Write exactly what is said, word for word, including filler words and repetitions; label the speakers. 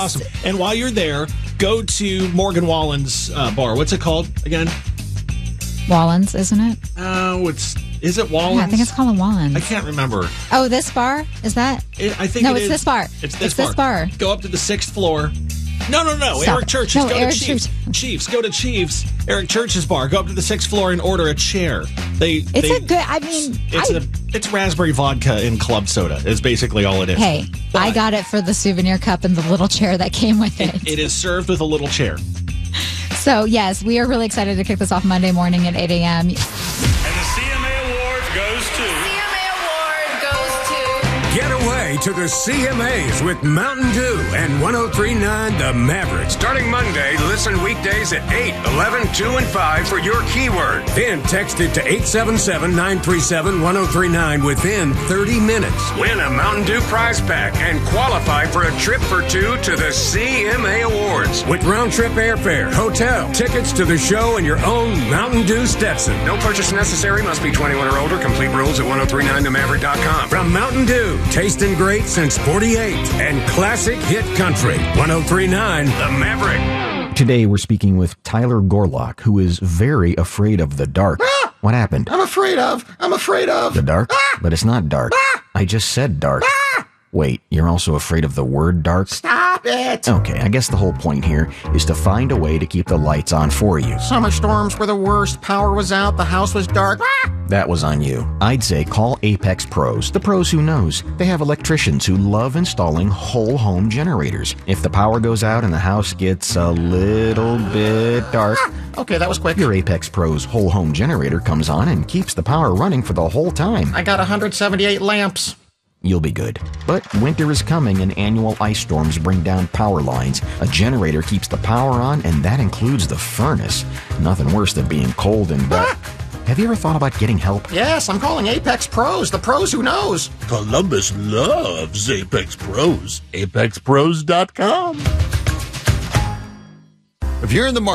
Speaker 1: awesome. And while you're there, go to Morgan Wallen's uh, bar. What's it called again?
Speaker 2: Wallen's, isn't it?
Speaker 1: Oh, it's is it Wallen's?
Speaker 2: Yeah, I think it's called a Wallen's.
Speaker 1: I can't remember.
Speaker 2: Oh, this bar? Is that?
Speaker 1: It, I think
Speaker 2: no,
Speaker 1: it
Speaker 2: it's
Speaker 1: is.
Speaker 2: this bar.
Speaker 1: It's this
Speaker 2: it's
Speaker 1: bar.
Speaker 2: This bar.
Speaker 1: Go up to the sixth floor. No, no, no.
Speaker 2: Stop
Speaker 1: Eric
Speaker 2: it.
Speaker 1: Church's.
Speaker 2: No,
Speaker 1: go
Speaker 2: Eric
Speaker 1: to Chiefs.
Speaker 2: Church.
Speaker 1: Chiefs. Go to Chiefs. Eric Church's bar. Go up to the sixth floor and order a chair. They.
Speaker 2: It's
Speaker 1: they,
Speaker 2: a good. I mean,
Speaker 1: It's
Speaker 2: I,
Speaker 1: a. It's raspberry vodka in club soda. Is basically all it is.
Speaker 2: hey,
Speaker 1: But
Speaker 2: I got it for the souvenir cup and the little chair that came with it.
Speaker 1: It, it is served with a little chair.
Speaker 2: So yes, we are really excited to kick this off Monday morning at eight a.m.
Speaker 3: And the C M A Award goes to...
Speaker 4: C M A Award goes to...
Speaker 5: Get away to the C M As with Mountain Dew and one oh three point nine The Maverick. Starting Monday, listen weekdays at eight, eleven, two, and five for your keyword. Then text it to eight seven seven, nine three seven, one oh three nine within thirty minutes. Win a Mountain Dew prize pack and qualify for a trip for two to the C M A Awards. With round-trip airfare, hotel, tickets to the show, and your own Mountain Dew Stetson. No purchase necessary. Must be twenty-one or older. Complete rules at ten thirty-nine the maverick dot com. From Mountain Dew, tasting great since forty-eight, and classic hit country. ten thirty-nine The Maverick.
Speaker 6: Today we're speaking with Tyler Gorlock, who is very afraid of the dark.
Speaker 7: Ah!
Speaker 6: What happened?
Speaker 7: I'm afraid of. I'm afraid of.
Speaker 6: The dark?
Speaker 7: Ah!
Speaker 6: But it's not dark.
Speaker 7: Ah!
Speaker 6: I just said dark.
Speaker 7: Ah!
Speaker 6: Wait, you're also afraid of the word dark?
Speaker 7: Stop it.
Speaker 6: Okay, I guess the whole point here is to find a way to keep the lights on for you.
Speaker 7: Summer storms were the worst. Power was out. The house was dark. Ah!
Speaker 6: That was on you. I'd say call Apex Pros, the pros who knows. They have electricians who love installing whole home generators. If the power goes out and the house gets a little bit dark,
Speaker 7: Ah! Okay, that was quick.
Speaker 6: your Apex Pros whole home generator comes on and keeps the power running for the whole time.
Speaker 7: I got one hundred seventy-eight lamps.
Speaker 6: You'll be good. But winter is coming and annual ice storms bring down power lines. A generator keeps the power on, and that includes the furnace. Nothing worse than being cold and wet. Have you ever thought about getting help?
Speaker 7: Yes, I'm calling Apex Pros, the pros who knows.
Speaker 8: Columbus loves Apex Pros. apex pros dot com. If you're in the market